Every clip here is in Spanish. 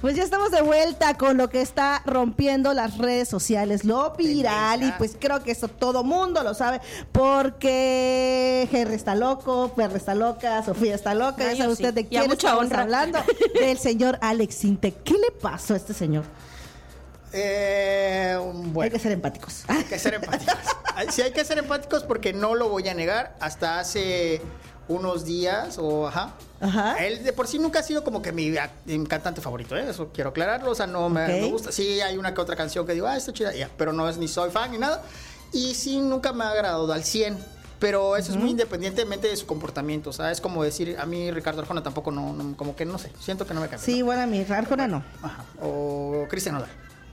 Pues ya estamos de vuelta con lo que está rompiendo las redes sociales, lo viral, y pues creo que eso todo mundo lo sabe, porque Jerry está loco, Perla está loca, Sofía está loca, ya sabe usted de quién estamos hablando, del señor Alex Intec. ¿Qué le pasó a este señor? Bueno, hay que ser empáticos. Hay que ser empáticos. Sí, hay que ser empáticos porque no lo voy a negar. Hasta hace unos días, él de por sí nunca ha sido como que mi cantante favorito, eso quiero aclararlo. O sea, no me gusta. Sí, hay una que otra canción que digo, está chida, pero no es ni soy fan ni nada. Y sí, nunca me ha agradado al 100. Pero eso es muy independientemente de su comportamiento. O sea, es como decir, a mí Ricardo Arjona tampoco no como que no sé, siento que no me cambia. Sí, bueno, a mí Arjona no. O Cristian Nodal.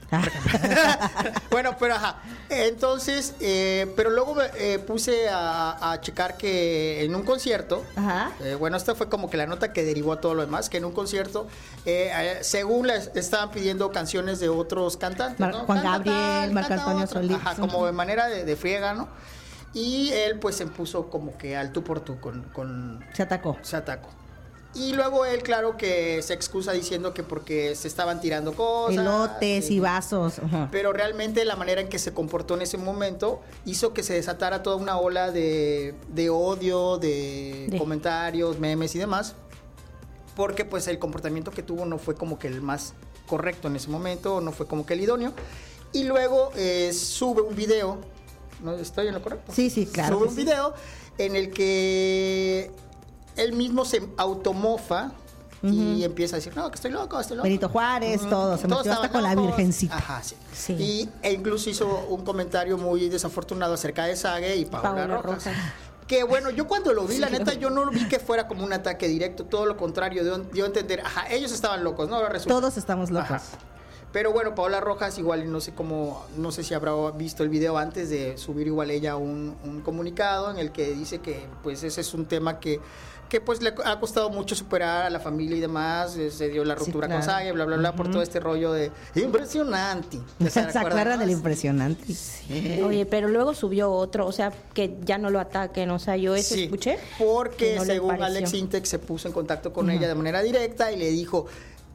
Bueno, pero entonces, pero luego me puse a checar que en un concierto, bueno, esta fue como que la nota que derivó a todo lo demás, que en un concierto, según les estaban pidiendo canciones de otros cantantes, ¿no? Juan Gabriel, Marco Antonio Solís. Como de manera de friega, ¿no? Y él pues se puso como que al tú por tú con Se atacó. Y luego él, claro que se excusa diciendo que porque se estaban tirando cosas. Elotes y vasos. Pero realmente la manera en que se comportó en ese momento hizo que se desatara toda una ola de odio, de comentarios, memes y demás. Porque pues el comportamiento que tuvo no fue como que el más correcto en ese momento, no fue como que el idóneo. Y luego sube un video, ¿no estoy en lo correcto? Sí, claro. Sube un video en el que él mismo se automofa y empieza a decir, no, que estoy loco. Benito Juárez, todo, se metió hasta con la Virgencita. Sí. E incluso hizo un comentario muy desafortunado acerca de Sage y Paola Rojas. Que bueno, yo cuando lo vi, la neta, yo no lo vi que fuera como un ataque directo, todo lo contrario, dio a entender, ellos estaban locos, ¿no? Ahora resulta. Todos estamos locos. Pero bueno, Paola Rojas igual, no sé si habrá visto el video antes de subir igual ella un comunicado en el que dice que pues ese es un tema que pues le ha costado mucho superar a la familia y demás, se dio la ruptura con Sage, bla, bla, bla, por todo este rollo de impresionante. ¿Se acuerdan del impresionante? Sí. Oye, pero luego subió otro, o sea, que ya no lo ataquen, o sea, yo escuché. Porque no según Alex Intec se puso en contacto con ella de manera directa y le dijo,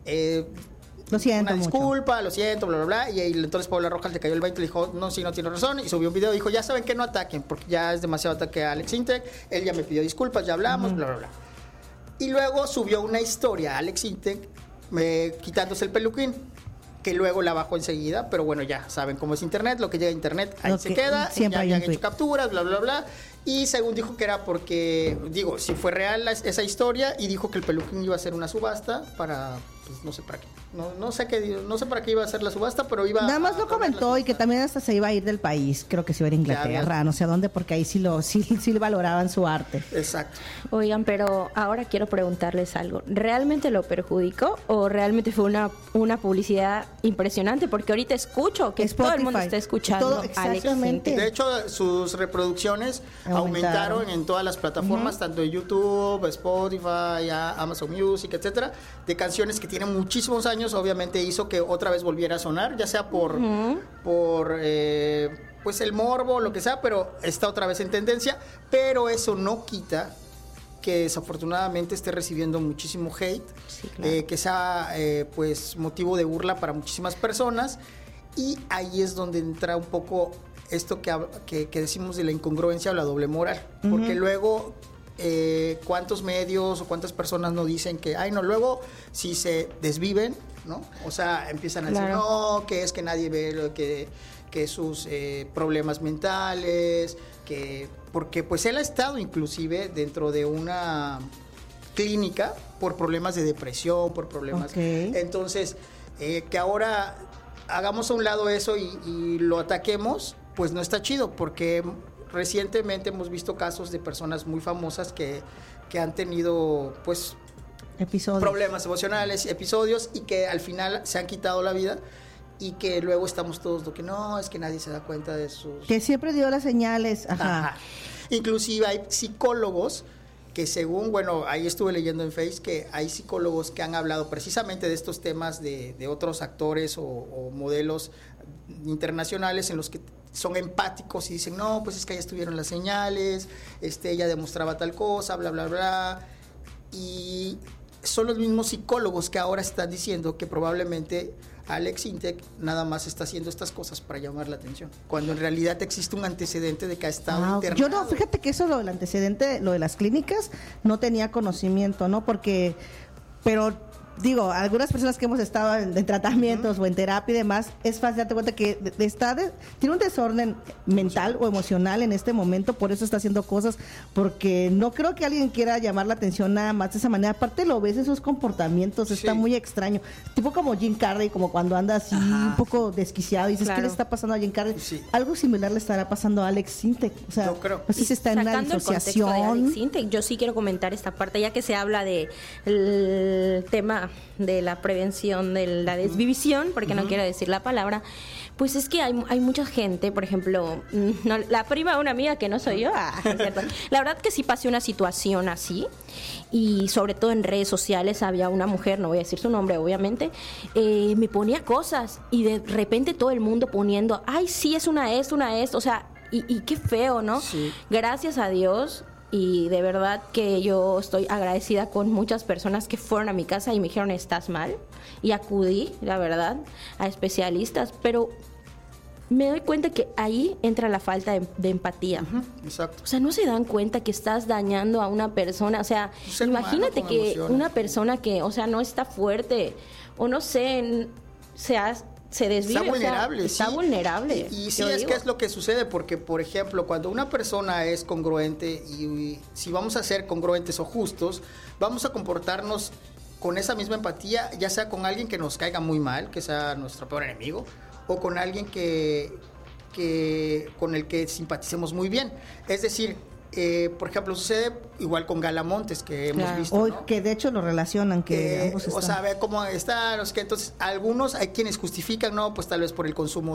lo siento, una disculpa, lo siento, bla, bla, bla. Y entonces Paola Rojas le cayó el 20 y le dijo, no tiene razón. Y subió un video y dijo, ya saben que no ataquen, porque ya es demasiado ataque a Alex Intec. Él ya me pidió disculpas, ya hablamos, bla, bla, bla. Y luego subió una historia Alex Intec quitándose el peluquín, que luego la bajó enseguida. Pero bueno, ya saben cómo es internet, lo que llega a internet ahí se queda. Ya han hecho capturas, bla, bla, bla. Y según dijo que era porque, si fue real esa historia, y dijo que el peluquín iba a ser una subasta para, pues no sé para qué. No sé para qué iba a hacer la subasta, pero iba nada más lo comentó, y que también hasta se iba a ir del país, creo que se iba a ir a Inglaterra, no sé a dónde, porque ahí sí valoraban su arte. Exacto. Oigan, pero ahora quiero preguntarles algo. ¿Realmente lo perjudicó o realmente fue una publicidad impresionante? Porque ahorita escucho que Spotify, todo el mundo está escuchando Alex Intec. De hecho, sus reproducciones aumentaron en todas las plataformas, tanto en YouTube, Spotify, Amazon Music, etcétera, de canciones que tienen muchísimos años. Obviamente hizo que otra vez volviera a sonar, ya sea por pues el morbo, lo que sea, pero está otra vez en tendencia. Pero eso no quita que desafortunadamente esté recibiendo muchísimo hate, que sea pues motivo de burla para muchísimas personas. Y ahí es donde entra un poco esto que decimos de la incongruencia o la doble moral, porque luego cuántos medios o cuántas personas no dicen que, luego si se desviven, ¿no? O sea, empiezan a decir, no, que es que nadie ve que sus problemas mentales, porque pues él ha estado inclusive dentro de una clínica por problemas de depresión, por problemas. Entonces, que ahora hagamos a un lado eso y lo ataquemos, pues no está chido, porque recientemente hemos visto casos de personas muy famosas que han tenido pues problemas emocionales, episodios, y que al final se han quitado la vida, y que luego estamos todos lo que no, es que nadie se da cuenta de sus... Que siempre dio las señales. Inclusive hay psicólogos que según, ahí estuve leyendo en Face que hay psicólogos que han hablado precisamente de estos temas de otros actores o modelos internacionales en los que son empáticos y dicen, no, pues es que ahí estuvieron las señales, ella demostraba tal cosa, bla, bla, bla. Y son los mismos psicólogos que ahora están diciendo que probablemente Alex Sintek nada más está haciendo estas cosas para llamar la atención, cuando en realidad existe un antecedente de que ha estado internado. Yo no, fíjate que eso, lo del antecedente, lo de las clínicas, no tenía conocimiento, ¿no? Porque, pero digo, algunas personas que hemos estado en tratamientos o en terapia y demás, es fácil darte cuenta que tiene un desorden mental o emocional en este momento, por eso está haciendo cosas, porque no creo que alguien quiera llamar la atención nada más de esa manera. Aparte lo ves en sus comportamientos, está muy extraño, tipo como Jim Carrey, como cuando anda así un poco desquiciado y dices, ¿qué le está pasando a Jim Carrey? Algo similar le estará pasando a Alex Sintek, o sea, yo creo. No sé si está en una disociación. De Alex Sintek, yo sí quiero comentar esta parte, ya que se habla de el tema de la prevención de la desvivisión, porque no quiero decir la palabra, pues es que hay mucha gente, por ejemplo, la prima de una amiga que no soy yo, es cierto. La verdad que sí pasé una situación así, y sobre todo en redes sociales había una mujer, no voy a decir su nombre obviamente, me ponía cosas y de repente todo el mundo poniendo, ay sí, es una esto, o sea, y qué feo, ¿no? Sí. Gracias a Dios. Y de verdad que yo estoy agradecida con muchas personas que fueron a mi casa y me dijeron, estás mal. Y acudí, la verdad, a especialistas. Pero me doy cuenta que ahí entra la falta de empatía. Exacto. O sea, no se dan cuenta que estás dañando a una persona. O sea, imagínate que emociones. Una persona que, o sea, no está fuerte o no sé, se desvive, está vulnerable, está vulnerable. Y sí, es que es lo que sucede, porque, por ejemplo, cuando una persona es congruente, y si vamos a ser congruentes o justos, vamos a comportarnos con esa misma empatía, ya sea con alguien que nos caiga muy mal, que sea nuestro peor enemigo, o con alguien con el que simpaticemos muy bien. Es decir, por ejemplo, sucede igual con Gala Montes, que hemos visto, ¿no? Que de hecho lo relacionan, que ambos están. O sea, ve cómo está, no sé qué. Entonces, hay quienes justifican, ¿no? Pues tal vez por el consumo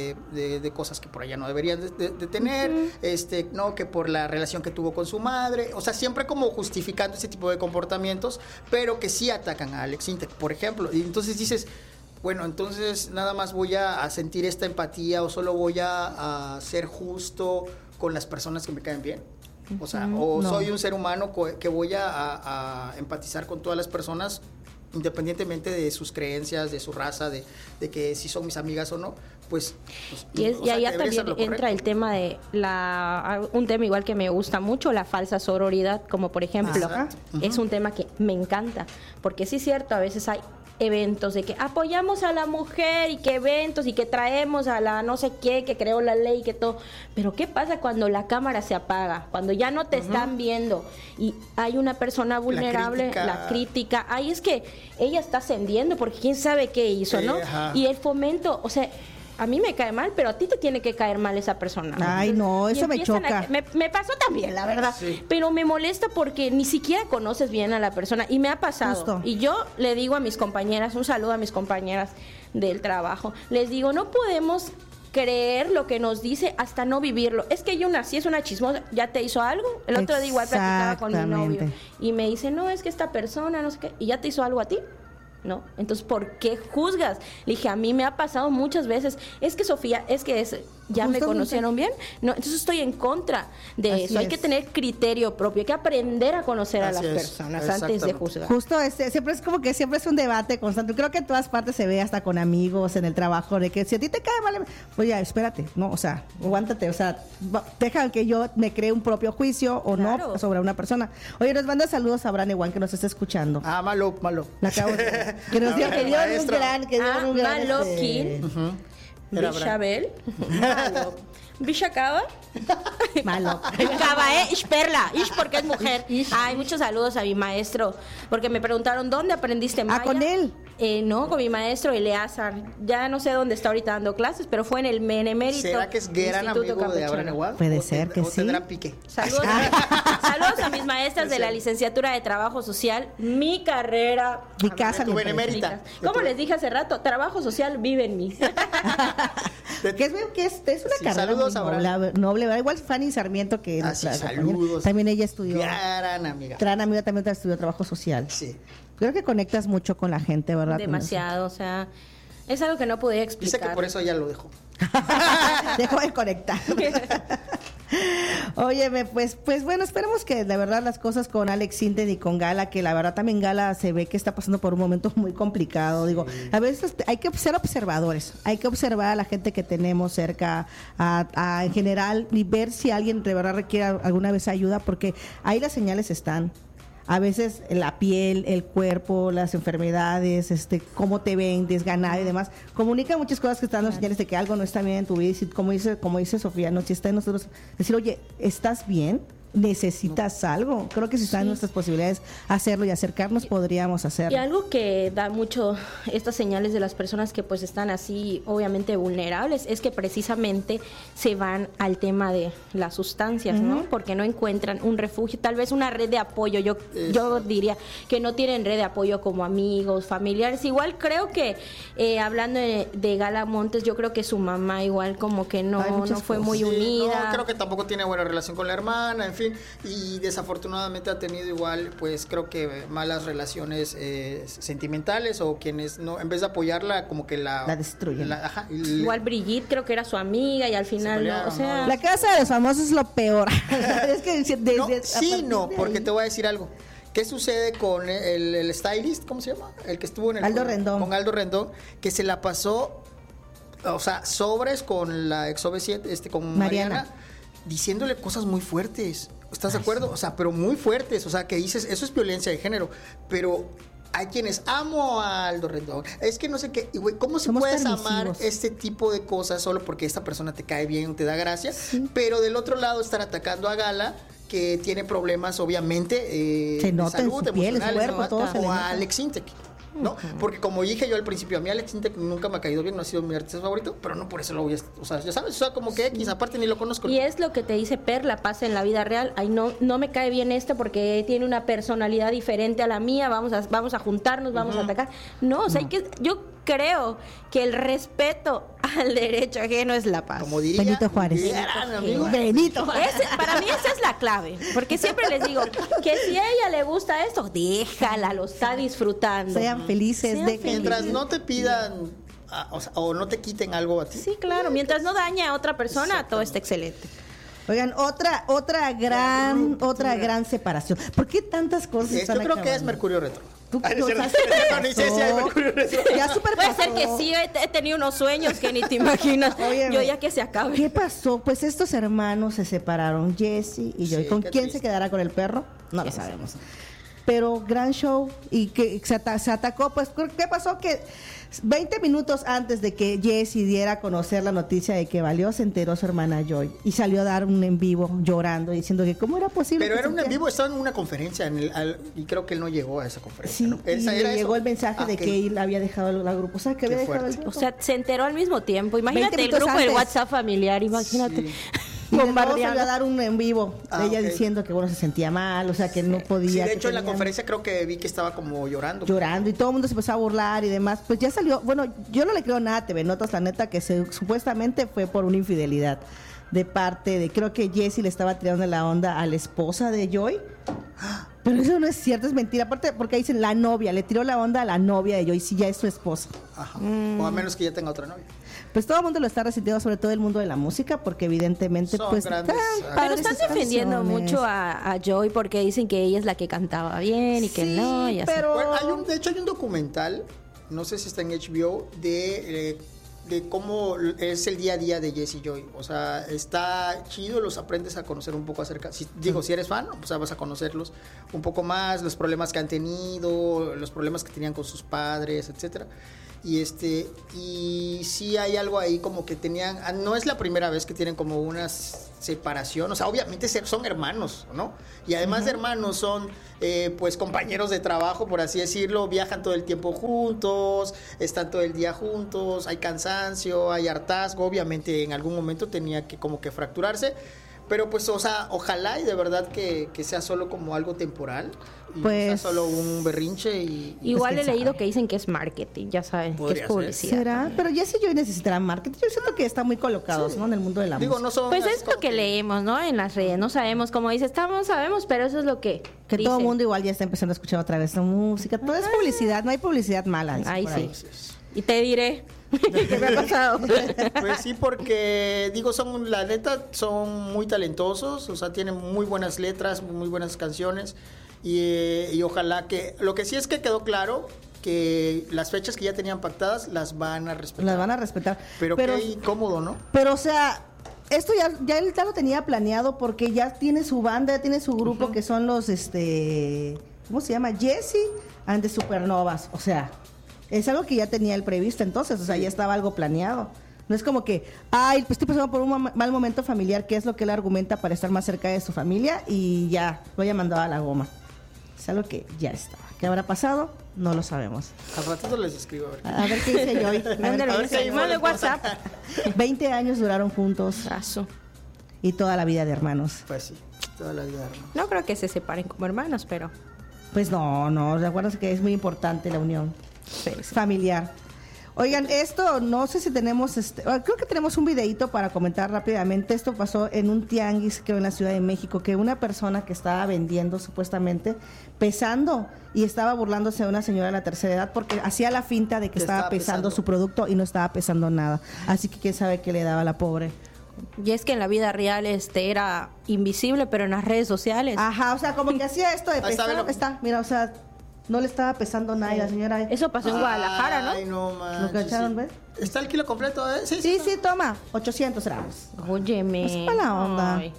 de cosas que por allá no deberían de tener, no, que por la relación que tuvo con su madre. O sea, siempre como justificando ese tipo de comportamientos, pero que sí atacan a Alex Sintek, por ejemplo. Y entonces dices, bueno, entonces nada más voy a sentir esta empatía, o solo voy a ser justo con las personas que me caen bien. O sea, soy un ser humano que voy a empatizar con todas las personas, independientemente de sus creencias, de su raza, de que si son mis amigas o no, pues y allá también entra el tema de un tema igual que me gusta mucho, la falsa sororidad, como por ejemplo, es un tema que me encanta, porque sí es cierto, a veces hay eventos de que apoyamos a la mujer y que eventos y que traemos a la no sé qué, que creó la ley, que todo, pero ¿qué pasa cuando la cámara se apaga? Cuando ya no te están viendo y hay una persona vulnerable, la crítica, ahí es que ella está ascendiendo porque quién sabe qué hizo, ¿no? Y el fomento, o sea, a mí me cae mal, pero a ti te tiene que caer mal esa persona. Ay, no, eso me choca. Me pasó también, la verdad. Sí. Pero me molesta porque ni siquiera conoces bien a la persona. Y me ha pasado. Justo. Y yo le digo a mis compañeras, un saludo a mis compañeras del trabajo, les digo, no podemos creer lo que nos dice hasta no vivirlo. Es que yo nací, es una chismosa, ¿ya te hizo algo? El otro día igual platicaba con mi novio. Y me dice, no, es que esta persona, no sé qué, ¿y ya te hizo algo a ti? ¿No? Entonces, ¿por qué juzgas? Le dije, a mí me ha pasado muchas veces. Es que Sofía, ya me conocieron bien. No, entonces estoy en contra de eso. Hay que tener criterio propio, hay que aprender a conocer a las personas antes de juzgar. Justo, siempre es como que siempre es un debate constante. Creo que en todas partes se ve, hasta con amigos, en el trabajo, de que si a ti te cae mal, pues ya, espérate, no, o sea, aguántate, o sea, deja que yo me cree un propio juicio o no sobre una persona. Oye, nos manda saludos a Bran Ewan, que nos está escuchando. Malo. La acabo de... Que nos dio, que dio un gran... Malokin. Bishabel. Bishacaba. Malo. Caba, Perla. Ish porque es mujer. Ay, muchos saludos a mi maestro. Porque me preguntaron, ¿dónde aprendiste maya? ¿Con él? No, con mi maestro Eleazar. Ya no sé dónde está ahorita dando clases, pero fue en el Benemérito. ¿Será que es gran amigo de Abraham Eguad? Puede ser que sí. Tendrá pique. Saludos a mis maestras de la licenciatura de Trabajo Social. Mi carrera. Mi casa. Tu benemérita. Como les dije hace rato, Trabajo Social vive en mí. que es una carrera noble, ¿verdad? Igual Fanny Sarmiento, que saludos. También ella estudió. Gran amiga. Gran amiga, también estudió Trabajo Social. Sí. Creo que conectas mucho con la gente, ¿verdad? Demasiado, o sea, es algo que no podía explicar. Dice que por eso ya lo dejó. Dejó de conectar. Óyeme, pues bueno, esperemos que de verdad las cosas con Alex Sintek y con Gala, que la verdad también Gala se ve que está pasando por un momento muy complicado. Digo, a veces hay que ser observadores, hay que observar a la gente que tenemos cerca, en general, y ver si alguien de verdad requiere alguna vez ayuda, porque ahí las señales están. A veces la piel, el cuerpo, las enfermedades, cómo te ven, desganado y demás, comunica muchas cosas que están dando señales de que algo no está bien en tu vida. Y como dice Sofía, no, si está en nosotros, decir, oye, ¿estás bien? ¿Necesitas algo? Creo que si están nuestras posibilidades hacerlo y acercarnos, podríamos hacerlo. Y algo que da mucho estas señales de las personas que pues están así obviamente vulnerables es que precisamente se van al tema de las sustancias, ¿no? Porque no encuentran un refugio, tal vez una red de apoyo. Yo diría que no tienen red de apoyo como amigos, familiares. Igual creo que hablando de Gala Montes, yo creo que su mamá igual como que no fue muy unida. No, creo que tampoco tiene buena relación con la hermana, en fin, y desafortunadamente ha tenido igual, pues creo que malas relaciones sentimentales, o quienes no, en vez de apoyarla, como que la destruyen. Igual Brigitte creo que era su amiga y al final no, o sea, la casa de los famosos es lo peor. Es que porque te voy a decir algo. ¿Qué sucede con el stylist? ¿Cómo se llama? El que estuvo en Aldo Rendón. Con Aldo Rendón, que se la pasó, o sea, sobres con la ex OV7, con Mariana, diciéndole cosas muy fuertes. ¿Estás de acuerdo? Sí. O sea, pero muy fuertes. O sea, que dices, eso es violencia de género. Pero hay quienes amo a Aldo Rendón. Es que no sé qué, güey, ¿cómo se puedes amar este tipo de cosas solo porque esta persona te cae bien, te da gracia? Sí. Pero del otro lado estar atacando a Gala, que tiene problemas, obviamente, se nota de salud, en su piel, emocionales, en su cuerpo, todo o a Alex Sintek, ¿no? Porque como dije yo al principio, a mí Alex Sintek nunca me ha caído bien, no ha sido mi artista favorito, pero no por eso lo voy a, o sea, ya sabes, o sea, como que X, aparte ni lo conozco. Y es lo que te dice Perla, pasa en la vida real. Ay, no me cae bien esto porque tiene una personalidad diferente a la mía, vamos a juntarnos, vamos a atacar. No, o sea, yo creo que el respeto al derecho ajeno es la paz. Como diría Benito Juárez. Benito Juárez. Para mí esa es la clave, porque siempre les digo que si a ella le gusta esto, déjala, lo está disfrutando. Sean felices. Mientras no te pidan o no te quiten algo a ti. Sí, claro, mientras no dañe a otra persona, todo está excelente. Oigan, otra gran separación. ¿Por qué tantas cosas están Yo creo acabando? que es Mercurio Retro. Ya super puede ser que sí, he tenido unos sueños que ni te imaginas. Óyeme, yo ya que se acabe. ¿Qué pasó? Pues estos hermanos se separaron, Jesse y Joy. ¿Con quién triste se quedará? ¿Con el perro? No lo sabemos. Pero gran show, y que se atacó. Pues, ¿qué pasó? Que 20 minutos antes de que Jesse diera a conocer la noticia de que valió, se enteró su hermana Joy y salió a dar un en vivo llorando, diciendo que cómo era posible. Pero era un en vivo, estaba en una conferencia y creo que él no llegó a esa conferencia. Sí, ¿no? y le llegó el mensaje de que él había dejado el grupo. O sea, que había dejado el grupo. O sea, se enteró al mismo tiempo. Imagínate el grupo de WhatsApp familiar, imagínate. Sí. Y luego salió a dar un en vivo de ella diciendo que se sentía mal, o sea, que no podía. Sí, de hecho en la conferencia creo que vi que estaba como llorando. Y todo el mundo se empezó a burlar y demás. Pues ya salió, yo no le creo nada a TV Notas, la neta, que supuestamente fue por una infidelidad de parte de, creo que Jesse le estaba tirando la onda a la esposa de Joy. Pero eso no es cierto, es mentira. Aparte, porque dicen la novia, le tiró la onda a la novia de Joy, si ya es su esposa. Ajá. O a menos que ya tenga otra novia. Pues todo el mundo lo está resintiendo, sobre todo el mundo de la música, porque evidentemente pues pero están defendiendo mucho a Joy porque dicen que ella es la que cantaba bien y que no, y así. Pero de hecho hay un documental, no sé si está en HBO, de cómo es el día a día de Jesse Joy. O sea, está chido, los aprendes a conocer un poco acerca. Si eres fan, pues vas a conocerlos un poco más, los problemas que han tenido, los problemas que tenían con sus padres, etcétera. Y sí hay algo ahí como que tenían, no es la primera vez que tienen como una separación, o sea, obviamente son hermanos, ¿no? Y además de hermanos son pues compañeros de trabajo, por así decirlo, viajan todo el tiempo juntos, están todo el día juntos, hay cansancio, hay hartazgo, obviamente en algún momento tenía que como que fracturarse. Pero pues, o sea, ojalá y de verdad que sea solo como algo temporal. Y pues sea solo un berrinche y... Igual pues, he leído que dicen que es marketing, ya saben, que es publicidad. ¿Será? Pero Jesse Joy necesitará marketing. Yo siento que está muy colocados, ¿no? En el mundo de la música. No son pues es lo que leemos, ¿no? En las redes, no sabemos, como dice, sabemos, pero eso es lo que dicen. Todo el mundo igual ya está empezando a escuchar otra vez la música. Todo es publicidad, no hay publicidad mala. Ahí sí. Y te diré... ¿Qué me ha pasado? Pues sí, porque digo, la neta, son muy talentosos, o sea, tienen muy buenas letras, muy buenas canciones y ojalá que, lo que sí es que quedó claro que las fechas que ya tenían pactadas las van a respetar. Las van a respetar. Pero qué incómodo, ¿no? Pero, o sea, esto ya él ya lo tenía planeado porque ya tiene su banda, ya tiene su grupo que son los, ¿cómo se llama? Jesse and the Supernovas. O sea, es algo que ya tenía él previsto entonces, o sea, ya estaba algo planeado. No es como que, ay, pues estoy pasando por un mal momento familiar, que es lo que él argumenta para estar más cerca de su familia y ya, lo haya mandado a la goma. Es algo que ya estaba. ¿Qué habrá pasado? No lo sabemos. Al ratito les escribo a ver qué dice yo hoy. Mándale WhatsApp. 20 años duraron juntos. Aso. Y toda la vida de hermanos. Pues sí, toda la vida de hermanos. No creo que se separen como hermanos, pero... Pues no, recuerdas que es muy importante la unión familiar. Oigan, esto no sé si tenemos, creo que tenemos un videíto para comentar rápidamente. Esto pasó en un tianguis, creo, en la Ciudad de México, que una persona que estaba vendiendo supuestamente, pesando, y estaba burlándose de una señora de la tercera edad porque hacía la finta de que estaba pesando su producto y no estaba pesando nada. Así que quién sabe qué le daba a la pobre. Y es que en la vida real era invisible, pero en las redes sociales. Ajá, o sea, como que hacía esto de pesar, mira, o sea, no le estaba pesando nada y la señora... Eso pasó en Guadalajara, ¿no? Ay, no manches. ¿Lo cacharon, ves? ¿Está el kilo completo? Sí, toma, 800 gramos. Óyeme. Es para la onda. Ay,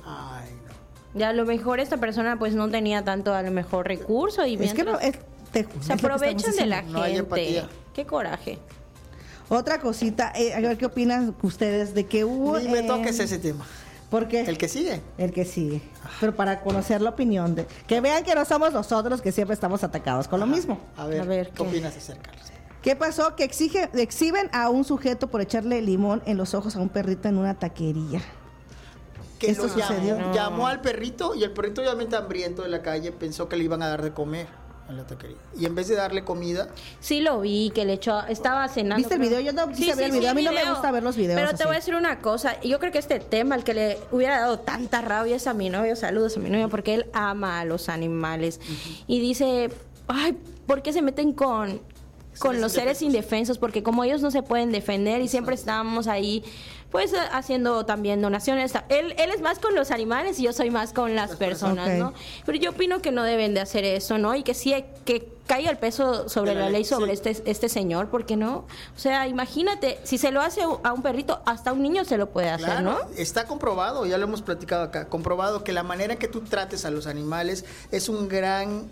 no. Ya a lo mejor esta persona pues no tenía tanto a lo mejor recurso y es que no, se aprovechan de la gente. No hay empatía. Qué coraje. Otra cosita, a ver qué opinan ustedes de que hubo... Ni me toques ese tema. ¿Por qué? El que sigue. El que sigue. Pero para conocer la opinión de... Que vean que no somos nosotros que siempre estamos atacados con lo mismo. A ver, ¿qué opinas acerca? ¿Qué pasó? Que exhiben a un sujeto por echarle limón en los ojos a un perrito en una taquería. Que ¿Esto sucedió? Llamó al perrito y el perrito, obviamente hambriento de la calle, pensó que le iban a dar de comer en la taquería. Y en vez de darle comida... Sí lo vi, que le echó... Estaba cenando. ¿Viste el video? Yo no quise ver el video. A mí no me gusta ver los videos. Pero te voy a decir una cosa. Yo creo que este tema, el que le hubiera dado tanta rabia es a mi novio. Saludos a mi novio, porque él ama a los animales. Y dice, ay, ¿por qué se meten con los seres indefensos? Porque como ellos no se pueden defender y siempre estábamos ahí... pues haciendo también donaciones. Él es más con los animales y yo soy más con las personas, okay, ¿no? Pero yo opino que no deben de hacer eso, ¿no? Y que sí que caiga el peso sobre la ley sobre este señor, porque no, o sea, imagínate, si se lo hace a un perrito, hasta un niño se lo puede hacer, claro, ¿no? Está comprobado, ya lo hemos platicado acá, comprobado que la manera en que tú trates a los animales es un gran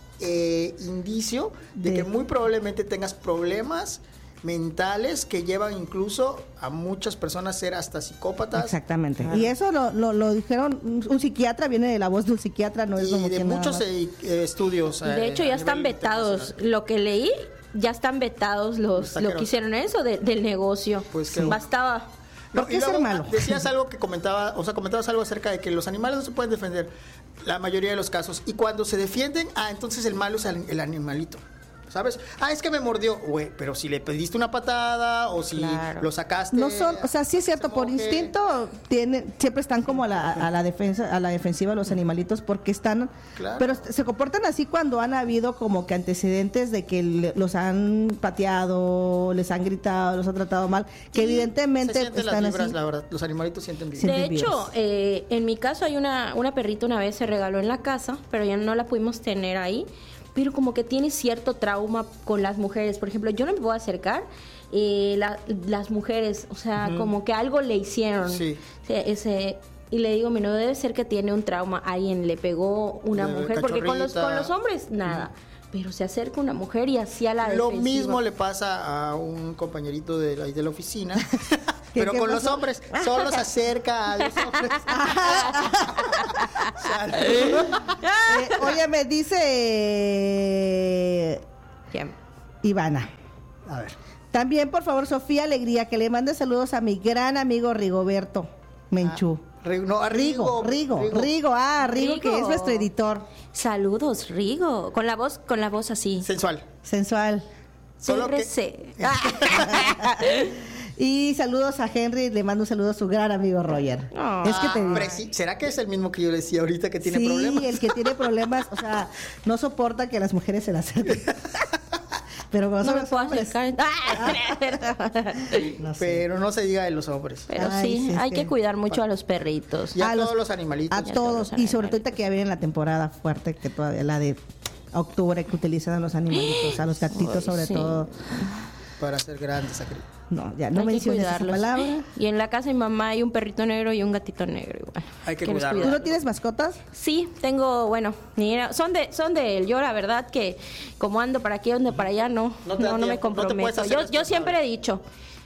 indicio de que muy probablemente tengas problemas mentales que llevan incluso a muchas personas a ser hasta psicópatas. Exactamente. Y eso lo dijeron, un psiquiatra, viene de la voz de un psiquiatra, no es como de muchos estudios. De hecho, ya están vetados. Lo que leí, ya están vetados lo que hicieron eso del negocio. Pues que bastaba. ¿Por qué ser malo? Decías algo que comentabas algo acerca de que los animales no se pueden defender, la mayoría de los casos. Y cuando se defienden, entonces el malo es el animalito. ¿Sabes? Es que me mordió, güey, pero si le pediste una patada o si lo sacaste. No son, o sea, sí es cierto, por instinto siempre están como a la defensiva los animalitos porque están, pero se comportan así cuando han habido como que antecedentes de que los han pateado, les han gritado, los han tratado mal, que evidentemente están las vibras, así. La verdad, los animalitos sienten vibras. De hecho, en mi caso hay una perrita una vez se regaló en la casa, pero ya no la pudimos tener ahí. Pero como que tiene cierto trauma con las mujeres. Por ejemplo, yo no me puedo acercar, las mujeres, o sea, como que algo le hicieron. Sí. Y le digo, mi novio debe ser que tiene un trauma. Alguien le pegó una mujer, porque con los hombres, nada. Pero se acerca una mujer y hacía la defensiva. Lo mismo le pasa a un compañerito de la oficina. Pero con los hombres, solo se acerca a los hombres. Oye, me dice ¿quién? Ivana. A ver. También, por favor, Sofía Alegría, que le mande saludos a mi gran amigo Rigoberto Menchú. Rigo, que es nuestro editor. Saludos, Rigo. Con la voz así. Sensual. Solo RC. Y saludos a Henry, le mando un saludo a su gran amigo Roger. Es que te digo. ¿Será que es el mismo que yo le decía ahorita que tiene problemas? Sí, el que tiene problemas, o sea, no soporta que las mujeres se le acerquen. Pero No me somos puedo hombres. acercar. No sé. Pero no se diga de los hombres. Pero Ay, sí, sí, es hay que- que cuidar mucho a los perritos. Y a a todos los- los animalitos. A todos. Y sobre todo ahorita que ya viene la temporada fuerte, que todavía la de octubre, que utilizan a los animalitos, a los gatitos Ay, sobre sí. todo. Para ser grandes. No, ya no Hay que menciones esa cuidarlos. palabra. Y en la casa de mi mamá hay un perrito negro y un gatito negro igual. Hay que los cuidarlos. ¿Tú no tienes mascotas? Sí, tengo, bueno, son de él. Yo la verdad que como ando para aquí, ando para allá, no No te da me tiempo, no te puedes comprometo. hacer Yo responsable. siempre he dicho,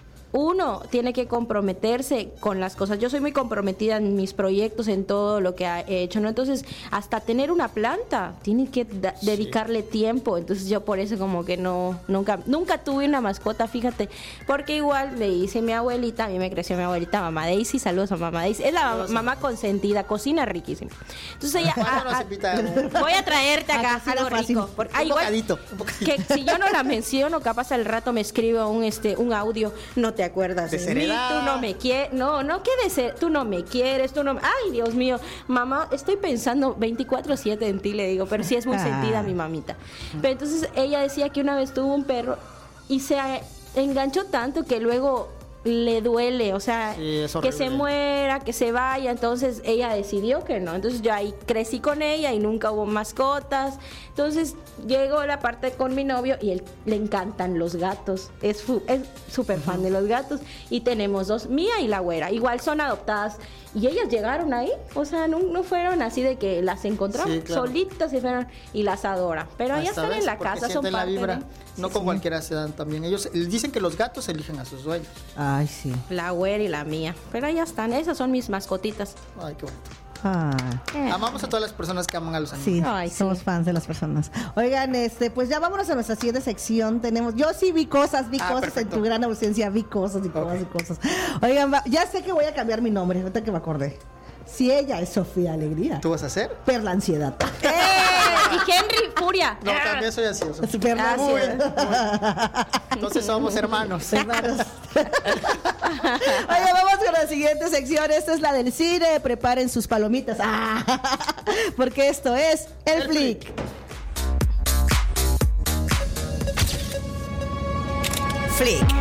uno tiene que comprometerse con las cosas. Yo soy muy comprometida en mis proyectos, en todo lo que he hecho, ¿no? Entonces, hasta tener una planta, tiene que dedicarle tiempo. Entonces, yo por eso como que nunca tuve una mascota, fíjate. Porque igual me dice mi abuelita, a mí me creció mi abuelita, mamá Daisy, saludos a mamá Daisy. Es la mamá consentida, cocina riquísima. Entonces, ella... ¿Cuándo nos invita? voy a traerte acá cocina algo fácil. rico. Un bocadito, un bocadito. Que si yo no la menciono, capaz al rato me escribe un audio, no te acuerdas de mí, Desheredada. tú no me quieres, no, ¿qué de ser? Tú no me quieres, tú no me... Ay, Dios mío, mamá, estoy pensando 24/7 en ti, le digo, pero sí es muy sentida mi mamita. Pero entonces ella decía que una vez tuvo un perro y se enganchó tanto que luego le duele, o sea, Sí, es que se horrible. muera, que se vaya. Entonces ella decidió que no. Entonces yo ahí crecí con ella y nunca hubo mascotas. Entonces llegó la parte con mi novio y él le encantan los gatos. Es súper fan de los gatos. Y tenemos dos, Mía y la güera. Igual son adoptadas. Y ellas llegaron ahí, o sea, no fueron así de que las encontramos, Sí, claro. solitas se fueron y las adoran. Pero Ahí ya está, están en ¿ves? la Porque casa, son sienten la parte vibra. de... No con cualquiera se dan también. Ellos dicen que los gatos eligen a sus dueños. Ay, sí. La güera y la mía. Pero ya están, esas son mis mascotitas. Ay, qué bonito. Ah. Amamos a todas las personas que aman a los animales. Sí, Ay, sí. somos fans de las personas. Oigan, pues ya vámonos a nuestra siguiente sección. Yo sí vi cosas perfecto. en tu gran ausencia, vi cosas y cosas y cosas. Oigan, ya sé que voy a cambiar mi nombre, ahorita que me acordé. Si ella es Sofía Alegría, ¿Tú vas a hacer? Perla Ansiedad. Y Henry Furia. No, también soy ansioso. Perla Muy Ansiedad. Entonces somos hermanos. Hermanos. Oye, vamos con la siguiente sección. Esta es la del cine. Preparen sus palomitas. Porque esto es El Flick. Flick.